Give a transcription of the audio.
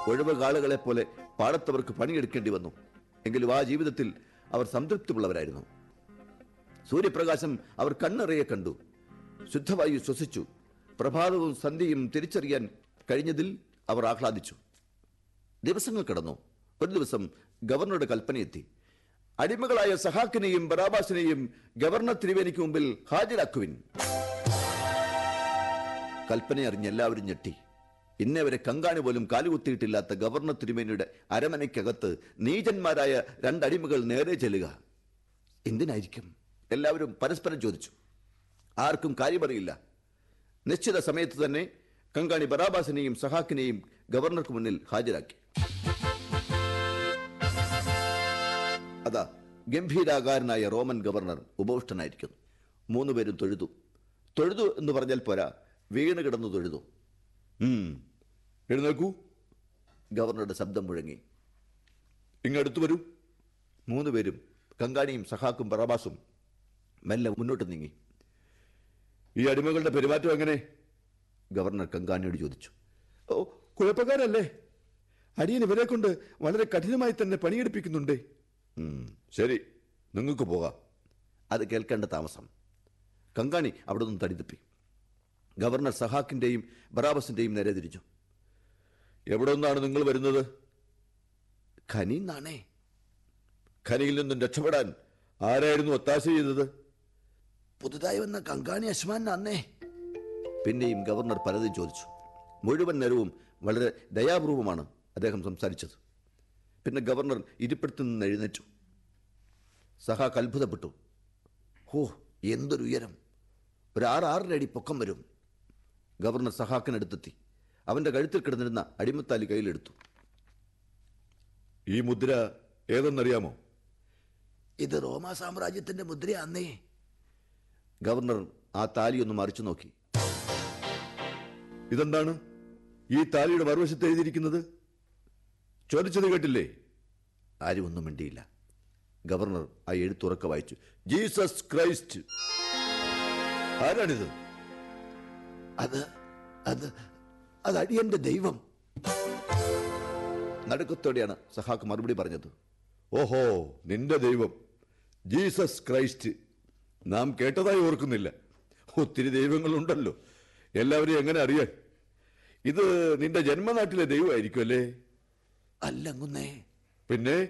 ഒഴിവ് കാളുകളെ പോലെ പാടത്തവർക്ക് പണിയെടുക്കേണ്ടി വന്നു. എങ്കിലും ആ ജീവിതത്തിൽ അവർ സംതൃപ്തിയുള്ളവരായിരുന്നു. സൂര്യപ്രകാശം അവർ കണ്ണിറയെ കണ്ടു. ശുദ്ധവായു ശ്വസിച്ചു. പ്രഭാതവും സന്ധ്യയും തിരിച്ചറിയാൻ കഴിഞ്ഞതിൽ അവർ ആഹ്ലാദിച്ചു. ദിവസങ്ങൾ കടന്നു. ഒരു ദിവസം ഗവർണറുടെ കൽപ്പനയെത്തി. അടിമകളായ സഹാക്കിനെയും ബറാബാസിനെയും ഗവർണർ തിരുവേനിക്ക് മുമ്പിൽ ഹാജരാക്കുവിൻ. കൽപ്പനയറിഞ്ഞ് എല്ലാവരും ഞെട്ടി. ഇന്നേ വരെ കങ്കാണി പോലും കാലുകുത്തിയിട്ടില്ലാത്ത ഗവർണർ തിരുമേനിയുടെ അരമനയ്ക്കകത്ത് നീചന്മാരായ രണ്ടടിമകൾ നേരെ ചെല്ലുക എന്തിനായിരിക്കും? എല്ലാവരും പരസ്പരം ചോദിച്ചു. ആർക്കും കാര്യമറിയില്ല. നിശ്ചിത സമയത്ത് തന്നെ കങ്കാണി ബറാബാസിനെയും സഹാക്കിനെയും ഗവർണർക്ക് മുന്നിൽ ഹാജരാക്കി. അതാ ഗംഭീരാകാരനായ റോമൻ ഗവർണർ ഉപവിഷ്ടനായിരിക്കുന്നു. 3 പേരും തൊഴുതു. തൊഴുതു എന്ന് പറഞ്ഞാൽ പോരാ, വീണ് കിടന്നു തൊഴുതു. എഴുന്നേൽക്കൂ. ഗവർണറുടെ ശബ്ദം മുഴങ്ങി. ഇങ്ങടുത്തു വരൂ. 3 പേരും, കങ്കാണിയും സഹാക്കും ബറാബാസും, മെല്ലെ മുന്നോട്ട് നീങ്ങി. ഈ അടിമകളുടെ പെരുമാറ്റം എങ്ങനെ? ഗവർണർ കങ്കാണിയോട് ചോദിച്ചു. ഓ, കുഴപ്പക്കാരല്ലേ? അടിയൻ ഇവരെ കൊണ്ട് വളരെ കഠിനമായി തന്നെ പണിയെടുപ്പിക്കുന്നുണ്ടേ. ശരി, നിങ്ങൾക്ക് പോകാം. അത് കേൾക്കേണ്ട താമസം. കങ്കാണി അവിടെ നിന്ന് തടിതപ്പി. ഗവർണർ സഹാക്കിന്റെയും ബറാബസിന്റെയും നേരെ തിരിച്ചു. എവിടെ നിന്നാണ് നിങ്ങൾ വരുന്നത്? ഖനിന്നാണേ. ഖനിയിൽ നിന്നും രക്ഷപ്പെടാൻ ആരായിരുന്നു ഒത്താശ ചെയ്തത്? പുതുതായി വന്ന കങ്കാണി അശ്മാനാന്നേ. പിന്നെയും ഗവർണർ പലതും ചോദിച്ചു. മുഴുവൻ നേരവും വളരെ ദയാപൂർവമാണ് അദ്ദേഹം സംസാരിച്ചത്. പിന്നെ ഗവർണർ ഇരിപ്പിടത്തു നിന്ന് എഴുന്നേറ്റു. സഹാക്ക് അത്ഭുതപ്പെട്ടു. ഹോ, എന്തൊരു ഉയരം! ഒരു 6-6.5 അടി പൊക്കം വരും. ഗവർണർ സഹാക്കിനടുത്തെത്തി. അവന്റെ കഴുത്തിൽ കിടന്നിരുന്ന അടിമത്താലി കയ്യിലെടുത്തു. ഈ മുദ്ര ഏതെന്നറിയാമോ? ഇത് റോമാ സാമ്രാജ്യത്തിന്റെ മുദ്രയാന്നേ. ഗവർണർ ആ താലി ഒന്ന് മറിച്ചു നോക്കി. ഇതെന്താണ് ഈ താലിയുടെ മറുവശത്ത് എഴുതിയിരിക്കുന്നത്? ചോദിച്ചത് കേട്ടില്ലേ? ആരും ഒന്നും മിണ്ടിയില്ല. ഗവർണർ ആ എഴുത്തുറക്കെ വായിച്ചു. Jesus Christ. ആരാണിത്? അത് അടിയന്റെ ദൈവം. നടുക്കത്തോടെയാണ് സഹാക്ക് മറുപടി പറഞ്ഞത്. ഓഹോ, നിന്റെ ദൈവം ജീസസ് ക്രൈസ്റ്റ്. നാം കേട്ടതായി ഓർക്കുന്നില്ല. ഒത്തിരി ദൈവങ്ങളുണ്ടല്ലോ, എല്ലാവരെയും എങ്ങനെ അറിയാൻ? ഇത് നിന്റെ ജന്മനാട്ടിലെ ദൈവമായിരിക്കും അല്ലേ? അല്ലങ്ങുന്നേ. പിന്നെ